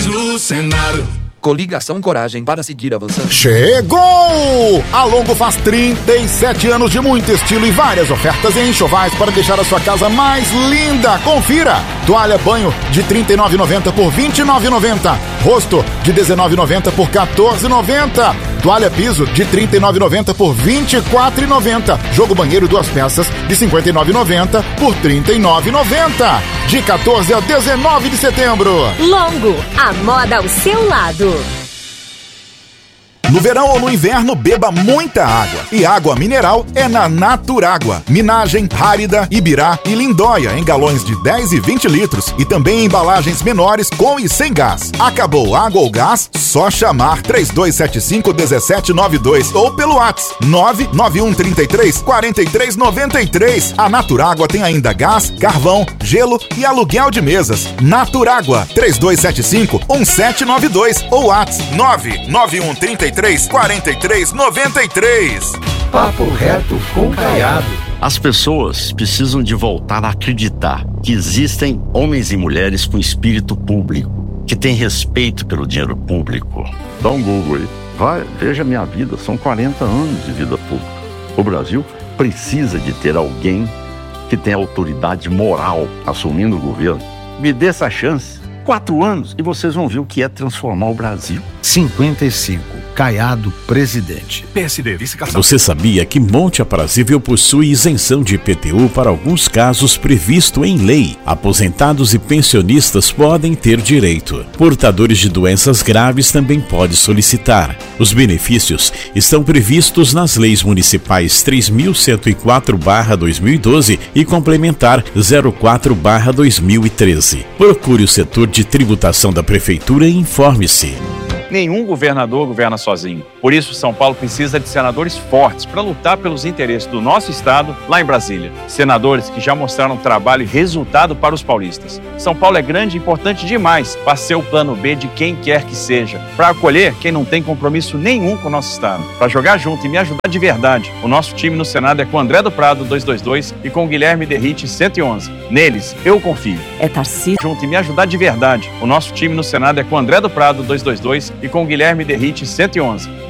nós no Senado. Coligação Coragem para seguir avançando. Chegou! A Longo faz 37 anos de muito estilo e várias ofertas em enxovais para deixar a sua casa mais linda. Confira! Toalha banho de R$ 39,90 por R$ 29,90. Rosto de R$ 19,90 por R$ 14,90. Toalha piso de R$ 39,90 por R$ 24,90. Jogo banheiro 2 peças de R$ 59,90 por R$ 39,90. De 14 a 19 de setembro. Longo, a moda ao seu lado. No verão ou no inverno, beba muita água. E água mineral é na Naturágua. Minagem, Rárida, Ibirá e Lindóia em galões de 10 e 20 litros. E também em embalagens menores com e sem gás. Acabou água ou gás? Só chamar 3275-1792 ou pelo WhatsApp 99133-4393. A Naturágua tem ainda gás, carvão, gelo e aluguel de mesas. Naturágua 3275-1792 ou WhatsApp 99133-4393. Papo reto com Caiado. As pessoas precisam de voltar a acreditar que existem homens e mulheres com espírito público, que têm respeito pelo dinheiro público. Dá um Google aí. Vai, veja minha vida, são 40 anos de vida pública. O Brasil precisa de ter alguém que tenha autoridade moral assumindo o governo. Me dê essa chance. 4 anos e vocês vão ver o que é transformar o Brasil. 55. Caiado, presidente. PSD, vice-caçador. Você sabia que Monte Aprazível possui isenção de IPTU para alguns casos previsto em lei? Aposentados e pensionistas podem ter direito. Portadores de doenças graves também podem solicitar. Os benefícios estão previstos nas leis municipais 3.104/2012 e complementar 04/2013. Procure o setor de tributação da prefeitura e informe-se. Nenhum governador governa sozinho. Por isso, São Paulo precisa de senadores fortes para lutar pelos interesses do nosso estado lá em Brasília. Senadores que já mostraram trabalho e resultado para os paulistas. São Paulo é grande e importante demais para ser o plano B de quem quer que seja. Para acolher quem não tem compromisso nenhum com o nosso estado. Para jogar junto e me ajudar de verdade. O nosso time no Senado é com André do Prado, 222, e com Guilherme Derrite, 111. Neles, eu confio. É Tarcísio. Junto e me ajudar de verdade. O nosso time no Senado é com André do Prado, 222, e com Guilherme Derrite, 111.